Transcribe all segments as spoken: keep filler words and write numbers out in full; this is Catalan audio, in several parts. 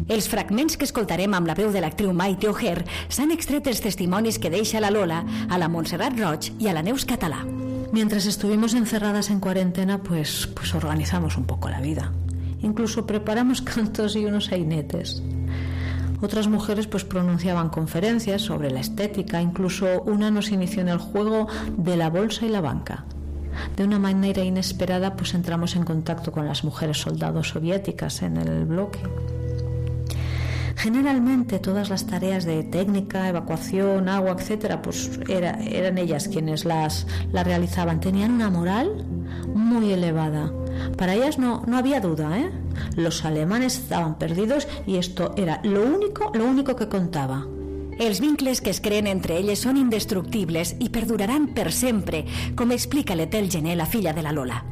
Els fragments que escoltarem amb la veu de l'actriu Maite Ojer s'han extret dels testimonis que deixa la Lola, a la Montserrat Roig y a la Neus Català. Mientras estuvimos encerradas en cuarentena, pues, pues organizamos un poco la vida. Incluso preparamos cantos y unos sainetes. Otras mujeres pues pronunciaban conferencias sobre la estética, incluso una nos inició en el juego de la bolsa y la banca. De una manera inesperada pues entramos en contacto con las mujeres soldados soviéticas en el bloque. Generalmente todas las tareas de técnica, evacuación, agua, etcétera, pues era, eran ellas quienes las, las realizaban. Tenían una moral muy elevada. Para ellas no, no había duda, ¿eh? Los alemanes estaban perdidos y esto era lo único, lo único que contaba. Els vincles que es creen entre elles són indestructibles i perduraran per sempre, com explica l'Etel Gené, la filla de la Lola.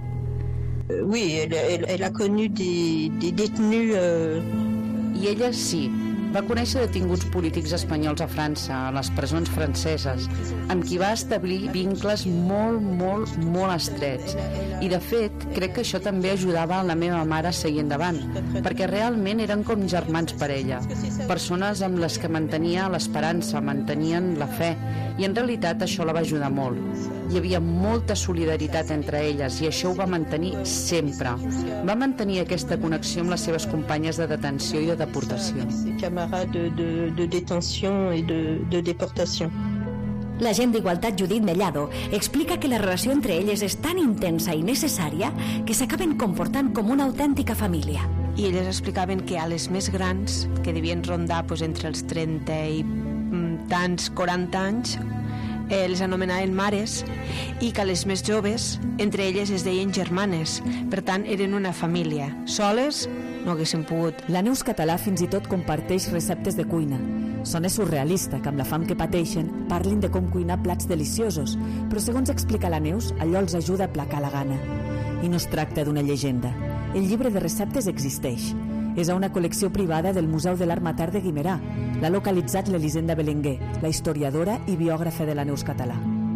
Oui, elle, elle, elle a connu des, des détenus... Euh... I ella sí, va conèixer detinguts polítics espanyols a França, a les presons franceses, amb qui va establir vincles molt, molt, molt estrets. I de fet, crec que això també ajudava a la meva mare a seguir endavant, perquè realment eren com germans per ella, persones amb les que mantenia l'esperança, mantenien la fe, i en realitat això la va ajudar molt. Hi havia molta solidaritat entre elles i això ho va mantenir sempre. Va mantenir aquesta connexió amb les seves companyes de detenció i de deportació. De, de, de detenció i de, de deportació. L'agent d'Igualtat Judit Mellado explica que la relació entre elles és tan intensa i necessària que s'acaben comportant com una autèntica família. I elles explicaven que a les més grans, que devien rondar pues, entre els trenta i tants, quaranta anys, eh, les anomenaven mares, i que a les més joves, entre elles es deien germanes. Per tant, eren una família. Soles no haguessin pogut. La Neus Català fins i tot comparteix receptes de cuina. Sona surrealista que amb la fam que pateixen parlin de com cuinar plats deliciosos, però segons explica la Neus, allò els ajuda a aplacar la gana. I no es tracta d'una llegenda. El llibre de receptes existeix. És a una col·lecció privada del Museu de l'Art Matar de Guimerà. L'ha localitzat l'Elisenda Belenguer, la historiadora i biògrafa de la Neus Català.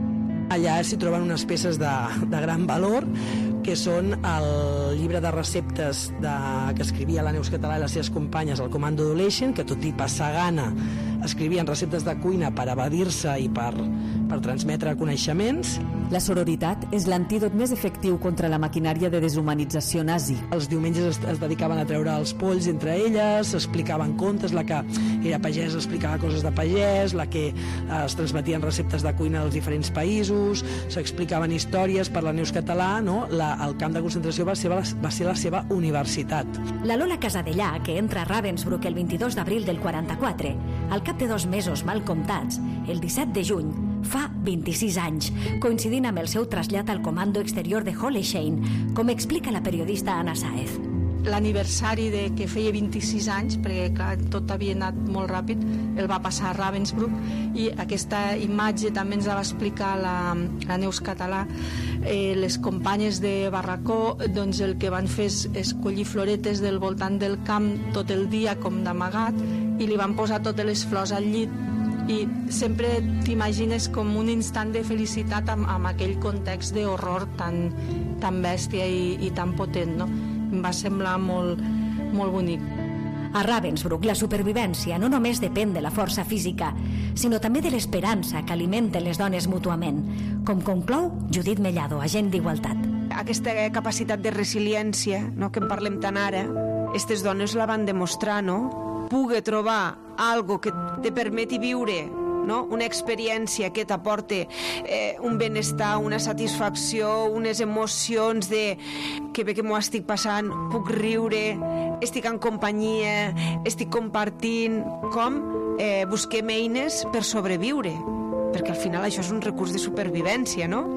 Allà s'hi troben unes peces de, de gran valor, que són el llibre de receptes de, que escrivia la Neus Català i les seves companyes al Comando Adolescent, que tot i passar gana escrivien receptes de cuina per evadir-se i per, per transmetre coneixements. La sororitat és l'antídot més efectiu contra la maquinària de deshumanització nazi. Els diumenges es, es dedicaven a treure els polls entre elles, explicaven contes, la que era pagès explicava coses de pagès, la que eh, es transmetien receptes de cuina dels diferents països, s'explicaven històries per la Neus Català, no? La, el camp de concentració va ser, va ser la seva universitat. La Lola Casadellà, que entra a Ravensbrück el vint-i-dos d'abril del quaranta-quatre, al cap de dos mesos mal comptats, el disset de juny, fa vint-i-sis anys, coincidint amb el seu trasllat al Comando Exterior de Holleschein, com explica la periodista Anna Sáez. L'aniversari de que feia vint-i-sis anys, perquè clar, tot havia anat molt ràpid, el va passar a Ravensbrück, i aquesta imatge també ens la va explicar la, la Neus Català. Eh, les companyes de Barracó doncs el que van fer és, és collir floretes del voltant del camp tot el dia com d'amagat i li van posar totes les flors al llit, i sempre t'imagines com un instant de felicitat amb, amb aquell context d'horror tan, tan bèstia i, i tan potent, no? Em va semblar molt, molt bonic. A Ravensbrück, la supervivència no només depèn de la força física, sinó també de l'esperança que alimenten les dones mútuament, com conclou Judit Mellado, agent d'Igualtat. Aquesta capacitat de resiliència, no, que en parlem tant ara, aquestes dones la van demostrar, no? Poder trobar algo que te permeti viure, no? Una experiència que t'aporte eh, un benestar, una satisfacció, unes emocions de que bé que m'ho estic passant, puc riure, estic en companyia, estic compartint, com eh, busquem eines per sobreviure, perquè al final això és un recurs de supervivència, no?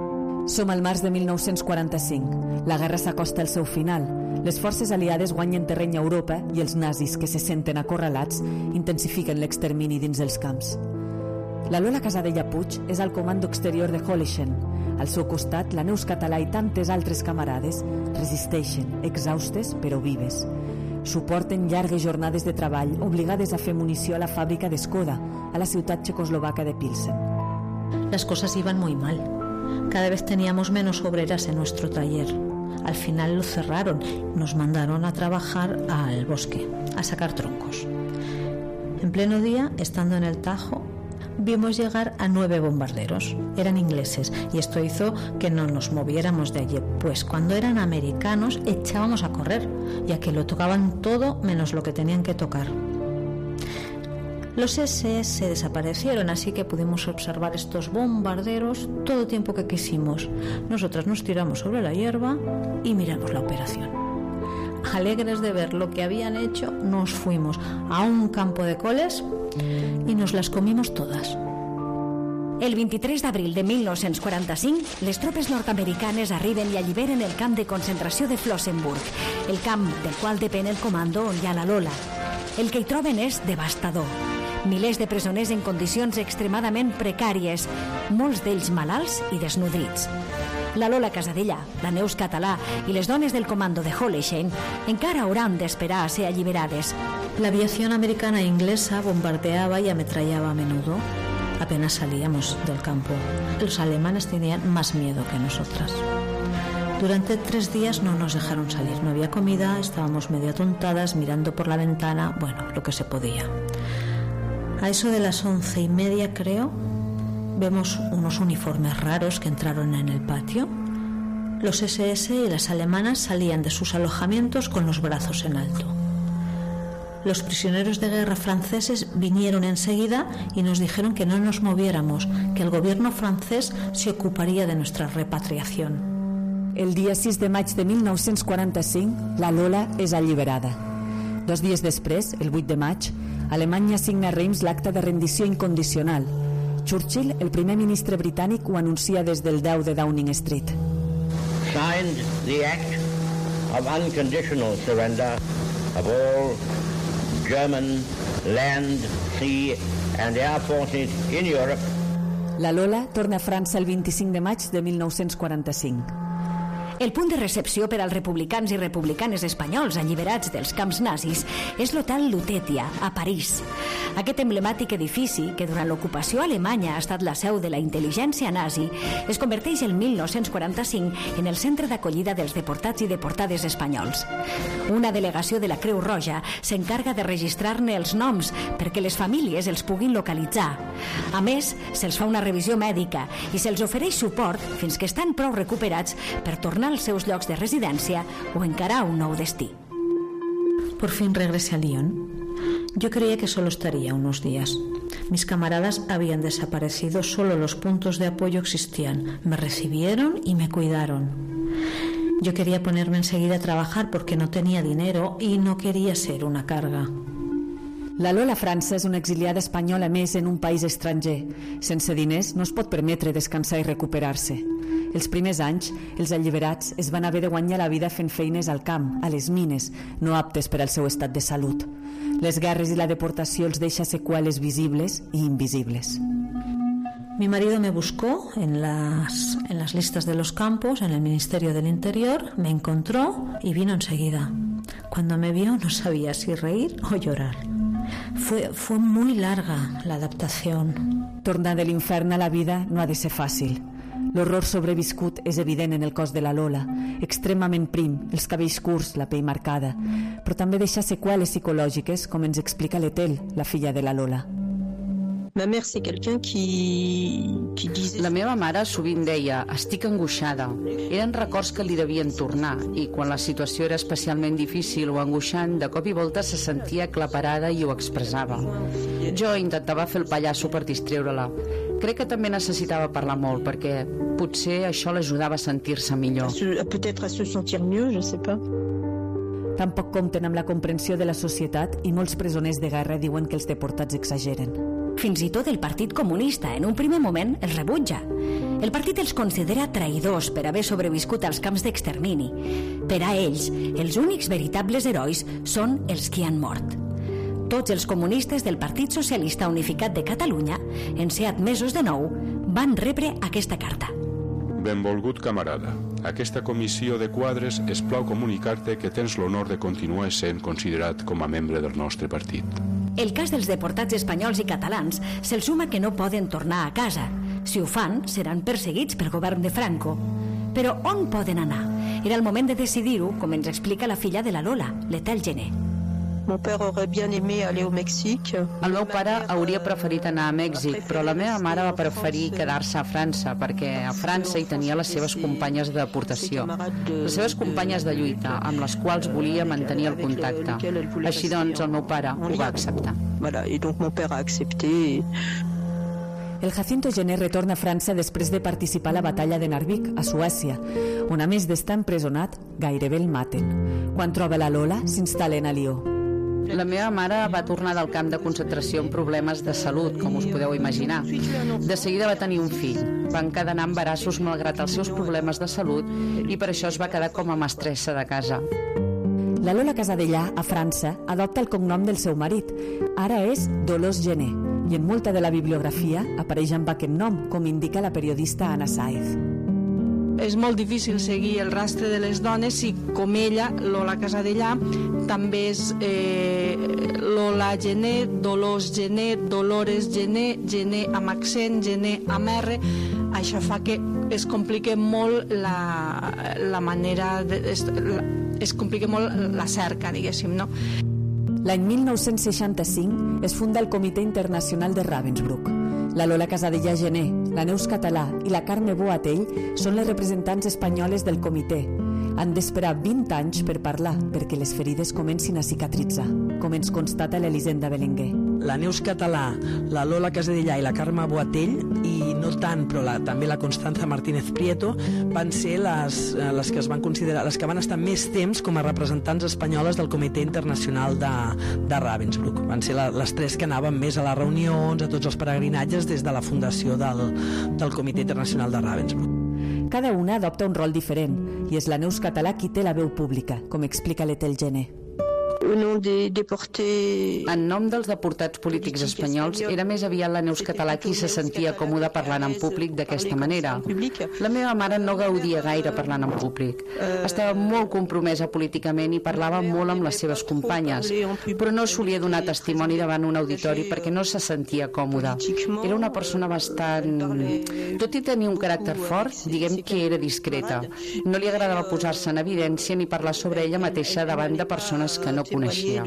Som al març de mil nou-cents quaranta-cinc. La guerra s'acosta al seu final. Les forces aliades guanyen terreny a Europa i els nazis, que se senten acorralats, intensifiquen l'extermini dins els camps. La Lola Casadella Puig és al Comando Exterior de Holleschen. Al seu costat, la Neus Català i tantes altres camarades resisteixen, exhaustes però vives. Suporten llargues jornades de treball, obligades a fer munició a la fàbrica de Skoda, a la ciutat txecoslovaca de Pilsen. Las cosas iban muy mal. Cada vez teníamos menos obreras en nuestro taller. Al final lo cerraron, nos mandaron a trabajar al bosque, a sacar troncos. En pleno día, estando en el Tajo, vimos llegar a nueve bombarderos. Eran ingleses y esto hizo que no nos moviéramos de allí, pues cuando eran americanos echábamos a correr, ya que lo tocaban todo menos lo que tenían que tocar. Los ese ese desaparecieron, así que pudimos observar estos bombarderos todo el tiempo que quisimos. Nosotras nos tiramos sobre la hierba y miramos la operación. Alegres de ver lo que habían hecho, nos fuimos a un campo de coles i nos les comimos totes. El vint-i-tres d'abril de mil nou-cents quaranta-cinc, les tropes nord-americanes arriben i alliberen el camp de concentració de Flossenburg, el camp del qual depèn el comando on hi ha la Lola. El que hi troben és devastador. Milers de presoners en condicions extremadament precàries, molts d'ells malalts i desnodrits. La Lola Casadella, la Neus Català i les dones del comando de Hollechen encara hauran d'esperar a ser alliberades. La aviación americana e inglesa bombardeaba y ametrallaba a menudo. Apenas salíamos del campo. Los alemanes tenían más miedo que nosotras. Durante tres días no nos dejaron salir. No había comida, estábamos medio atontadas, mirando por la ventana, bueno, lo que se podía. A eso de las once y media, creo, vemos unos uniformes raros que entraron en el patio. Los ese ese y las alemanas salían de sus alojamientos con los brazos en alto. Los prisioneros de guerra franceses vinieron enseguida y nos dijeron que no nos moviéramos, que el gobierno francés se ocuparía de nuestra repatriación. El dia sis de maig de mil nou-cents quaranta-cinc, la Lola és alliberada. Dos dies després, el vuit de maig, Alemanya signa a Reims l'acte de rendició incondicional. Churchill, el primer ministre britànic, ho anuncia des del deu de Downing Street. Signed the act of unconditional surrender of all German land, sea and air forces in Europe. La Lola torna a França el vint-i-cinc de maig de mil nou-cents quaranta-cinc. El punt de recepció per als republicans i republicanes espanyols alliberats dels camps nazis és l'Hotel Lutetia, a París. Aquest emblemàtic edifici, que durant l'ocupació alemanya ha estat la seu de la intel·ligència nazi, es converteix el mil nou-cents quaranta-cinc en el centre d'acollida dels deportats i deportades espanyols. Una delegació de la Creu Roja s'encarga de registrar-ne els noms perquè les famílies els puguin localitzar. A més, se'ls fa una revisió mèdica i se'ls ofereix suport fins que estan prou recuperats per tornar als seus llocs de residència o encarar un nou destí. Por fin regresé a Lyon. Yo creía que solo estaría unos días. Mis camaradas habían desaparecido, solo los puntos de apoyo existían. Me recibieron y me cuidaron. Yo quería ponerme enseguida a trabajar porque no tenía dinero y no quería ser una carga. La Lola França és una exiliada espanyola més en un país estranger. Sense diners no es pot permetre descansar i recuperar-se. Els primers anys, els alliberats es van haver de guanyar la vida fent feines al camp, a les mines, no aptes per al seu estat de salut. Les guerres i la deportació els deixa seqüeles visibles i invisibles. Mi marido me buscó en las, en las listas de los campos, en el Ministerio del Interior, me encontró y vino enseguida. Cuando me vio no sabía si reír o llorar. Fue, fue muy larga la adaptación. Tornar de l'infern a la vida no ha de ser fàcil. L'horror sobreviscut és evident en el cos de la Lola, extremament prim, els cabells curts, la pell marcada, però també deixa seqüeles psicològiques, com ens explica l'Etel, la filla de la Lola. Ma mère, c'est quelqu'un qui, qui disait... La meva mare sovint deia, estic angoixada. Eren records que li devien tornar i quan la situació era especialment difícil o angoixant, de cop i volta se sentia aclaparada i ho expressava. Jo intentava fer el pallasso per distreure-la. Crec que també necessitava parlar molt perquè potser això l'ajudava a sentir-se millor. Peut-être à se sentir mieux, je sais pas. Tampoc compten amb la comprensió de la societat i molts presoners de guerra diuen que els deportats exageren. Fins i tot el Partit Comunista, en un primer moment, els rebutja. El partit els considera traïdors per haver sobreviscut als camps d'extermini. Per a ells, els únics veritables herois són els que han mort. Tots els comunistes del Partit Socialista Unificat de Catalunya, en ser admesos de nou, van rebre aquesta carta. Benvolgut camarada, aquesta comissió de quadres es plau comunicar-te que tens l'honor de continuar sent considerat com a membre del nostre partit. El cas dels deportats espanyols i catalans se'ls suma que no poden tornar a casa. Si ho fan, seran perseguits pel govern de Franco. Però on poden anar? Era el moment de decidir-ho, com ens explica la filla de la Lola, l'Ethel Gené. Mon père aurait bien aimé aller au Mexique. El meu pare hauria preferit anar a Mèxic, però la meva mare va preferir quedar-se a França, perquè a França hi tenia les seves companyes de deportació, les seves companyes de lluita, amb les quals volia mantenir el contacte. Així doncs, el meu pare ho va acceptar. Voilà, et donc mon père a accepté. El Jacinto Gené retorna a França després de participar a la batalla de Narvik, a Suècia, on a més d'estar empresonat, gairebé el maten. Quan troba la Lola, s'instal·len a Lió. La meva mare va tornar del camp de concentració amb problemes de salut, com us podeu imaginar. De seguida va tenir un fill. Va encadenar embarassos malgrat els seus problemes de salut i per això es va quedar com a mestressa de casa. La Lola Casadellà, a França, adopta el cognom del seu marit. Ara és Dolors Gené, i en molta de la bibliografia apareix amb aquest nom, com indica la periodista Anna Sáez. És molt difícil seguir el rastre de les dones si, com ella, Lola Casadellà, també és eh, Lola Gené, Dolors Gené, Dolores Gené, Gené amb accent, Gené amb R. Això fa que es compliqui molt la, la manera... De, es, la, es compliqui molt la cerca, diguéssim, no? L'any mil nou-cents seixanta-cinc es funda el Comitè Internacional de Ravensbrück. La Lola Casadellà Gené, la Neus Català i la Carme Boatell són les representants espanyoles del comitè. Han d'esperar vint anys per parlar perquè les ferides comencin a cicatritzar, com ens constata l'Elisenda Belenguer. La Neus Català, la Lola Casadellà i la Carme Boatell, i no tant, però la, també la Constanza Martínez Prieto, van ser les, les que es van considerar, les que van estar més temps com a representants espanyoles del Comitè Internacional de, de Ravensbrück. Van ser la, les tres que anaven més a les reunions, a tots els peregrinatges des de la fundació del, del Comitè Internacional de Ravensbrück. Cada una adopta un rol diferent i és la Neus Català qui té la veu pública, com explica l'Ethel Gené. En nom dels deportats polítics espanyols, era més aviat la Neus Català qui se sentia còmoda parlant en públic d'aquesta manera. La meva mare no gaudia gaire parlant en públic. Estava molt compromesa políticament i parlava molt amb les seves companyes, però no solia donar testimoni davant un auditori perquè no se sentia còmoda. Era una persona bastant... Tot i tenir un caràcter fort, diguem que era discreta. No li agradava posar-se en evidència ni parlar sobre ella mateixa davant de persones que no coneixia.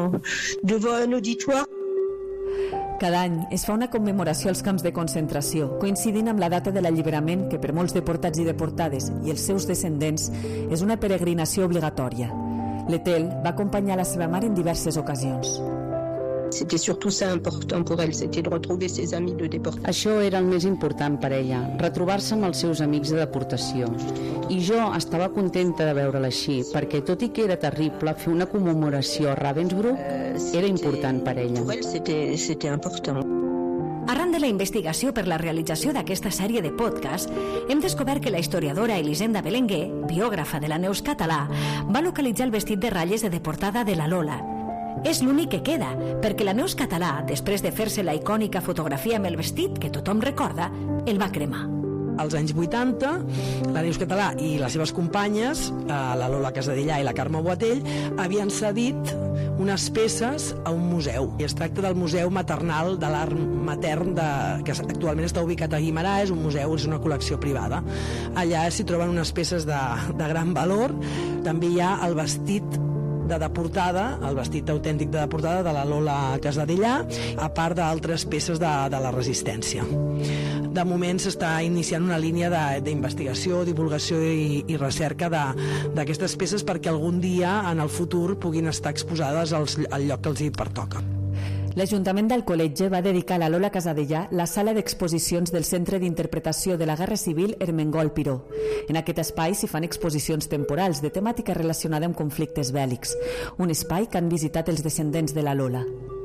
Cada any es fa una commemoració als camps de concentració, coincidint amb la data de l'alliberament que per molts deportats i deportades i els seus descendents és una peregrinació obligatòria. L'Ethel va acompanyar la seva mare en diverses ocasions. C'était surtout ça important pour elle, c'était de retrouver ses amis de déportation. Això era el més important per ella, retrobar-se amb els seus amics de deportació. I jo estava contenta de veure-la així, perquè tot i que era terrible, fer una commemoració a Ravensbrück era important per ella. Pour elle, c'était, c'était important. Arran de la investigació per la realització d'aquesta sèrie de podcast, hem descobert que la historiadora Elisenda Belenguer, biògrafa de la Neus Català, va localitzar el vestit de ratlles de deportada de la Lola. És l'únic que queda, perquè la Neus Català, després de fer-se la icònica fotografia amb el vestit que tothom recorda, el va cremar. Als anys vuitanta, la Neus Català i les seves companyes, la Lola Casadellà i la Carme Boatell, havien cedit unes peces a un museu. I es tracta del Museu Maternal de l'Art Matern, de, que actualment està ubicat a Guimarà, és un museu, és una col·lecció privada. Allà s'hi troben unes peces de, de gran valor. També hi ha el vestit de deportada, el vestit autèntic de deportada de la Lola Casadellà, a part d'altres peces de, de la resistència. De moment s'està iniciant una línia d'investigació, divulgació i, i recerca d'aquestes peces perquè algun dia en el futur puguin estar exposades als, al lloc que els hi pertoca. L'Ajuntament d'Alcoletge va dedicar a la Lola Casadellà la sala d'exposicions del Centre d'Interpretació de la Guerra Civil Ermengol Piró. En aquest espai s'hi fan exposicions temporals de temàtica relacionada amb conflictes bèl·lics, un espai que han visitat els descendents de la Lola.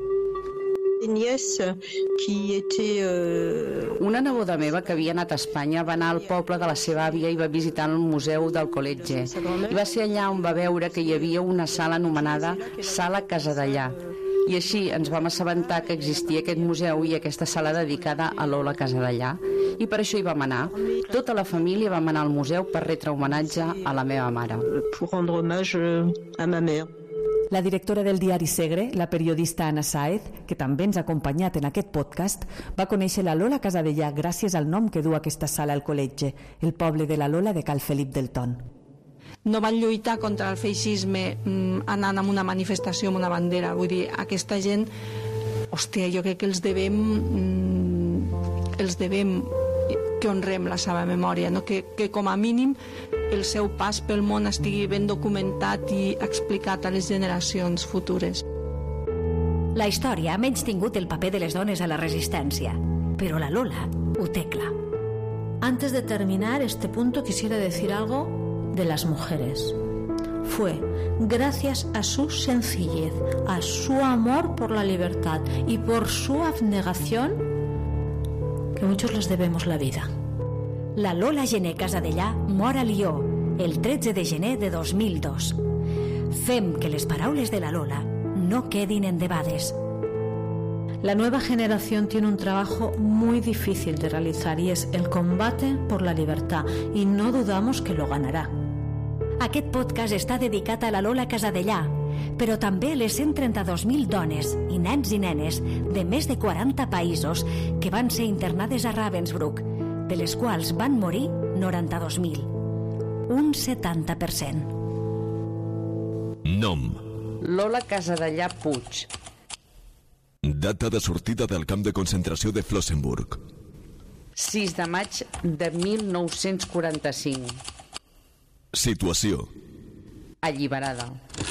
Una neboda meva que havia anat a Espanya va anar al poble de la seva àvia i va visitar el museu d'Alcoletge. I va ser allà on va veure que hi havia una sala anomenada Sala Casadellà. I així ens vam assabentar que existia aquest museu i aquesta sala dedicada a Lola Casadellà. I per això hi vam anar. Tota la família vam anar al museu per retre homenatge a la meva mare. Pour rendre hommage à ma mère. La directora del diari Segre, la periodista Anna Sáez, que també ens ha acompanyat en aquest podcast, va conèixer la Lola Casadellà gràcies al nom que du aquesta sala al Alcoletge, el poble de la Lola de Cal Felip del Ton. no van lluitar contra el feixisme anant a una manifestació amb una bandera. Vull dir, aquesta gent, hòstia, jo crec que els devem els devem que honrem la seva memòria, no? que, que com a mínim el seu pas pel món estigui ben documentat i explicat a les generacions futures. La història ha menys tingut el paper de les dones a la resistència, però la Lola ho té clar. Antes de terminar este punto quisiera decir algo de las mujeres. Fue gracias a su sencillez, a su amor por la libertad y por su abnegación que muchos les debemos la vida. La Lola Gené Casadellà mor a Lió el tretze de gener de dos mil dos. Fem que les paraules de la Lola no quedin endebades. La nueva generación tiene un trabajo muy difícil de realizar y es el combate por la libertad, y no dudamos que lo ganará. Aquest podcast està dedicat a la Lola Casadellà, però també a les cent trenta-dos mil dones i nens i nenes de més de quaranta països que van ser internades a Ravensbrück, de les quals van morir noranta-dos mil. Un setanta per cent. Nom: Lola Casadellà Puig. Data de sortida del camp de concentració de Flossenburg: sis de maig de mil nou-cents quaranta-cinc. Situació: alliberada.